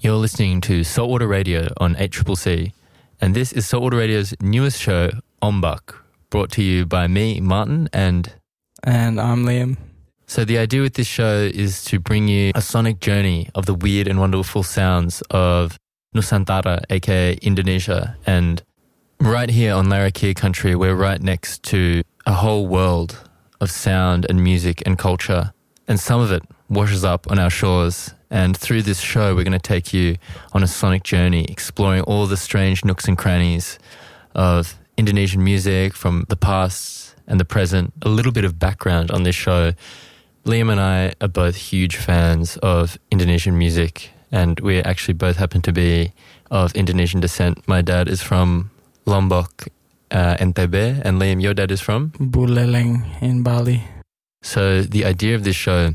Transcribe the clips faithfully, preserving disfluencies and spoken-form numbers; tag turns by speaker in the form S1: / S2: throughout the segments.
S1: You're listening to Saltwater Radio on eight C C C, and this is Saltwater Radio's newest show, Ombak, brought to you by me, Martin, and...
S2: And I'm Liam.
S1: So the idea with this show is to bring you a sonic journey of the weird and wonderful sounds of Nusantara, aka Indonesia. And right here on Larrakia country, we're right next to a whole world of sound and music and culture. And some of it washes up on our shores. And through this show, we're going to take you on a sonic journey, exploring all the strange nooks and crannies of Indonesian music from the past and the present. A little bit of background on this show. Liam and I are both huge fans of Indonesian music, and we actually both happen to be of Indonesian descent. My dad is from Lombok, uh, N T B, and Liam, your dad is from?
S2: Buleleng in Bali.
S1: So the idea of this show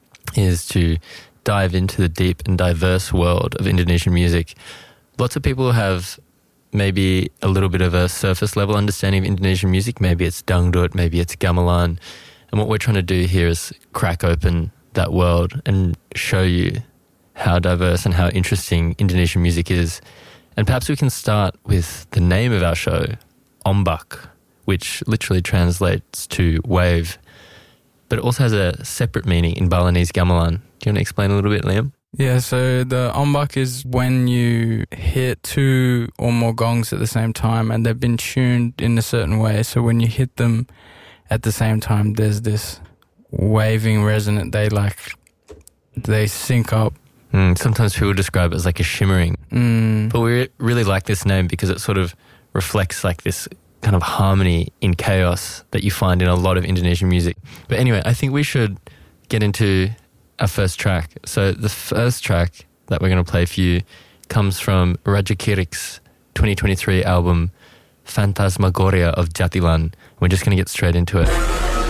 S1: is to dive into the deep and diverse world of Indonesian music. Lots of people have maybe a little bit of a surface level understanding of Indonesian music. Maybe it's dangdut, maybe it's gamelan. And what we're trying to do here is crack open that world and show you how diverse and how interesting Indonesian music is. And perhaps we can start with the name of our show, Ombak, which literally translates to wave, but it also has a separate meaning in Balinese gamelan. Do you want to explain a little bit, Liam?
S2: Yeah, so the ombak is when you hit two or more gongs at the same time and they've been tuned in a certain way. So when you hit them at the same time, there's this waving resonant, they like, they sync up.
S1: Mm, sometimes people describe it as like a shimmering.
S2: Mm.
S1: But we really like this name because it sort of reflects like this kind of harmony in chaos that you find in a lot of Indonesian music. But anyway, I think we should get into our first track. So the first track that we're going to play for you comes from Raja Kirik's twenty twenty-three album Phantasmagoria of Jatilan. We're just going to get straight into it.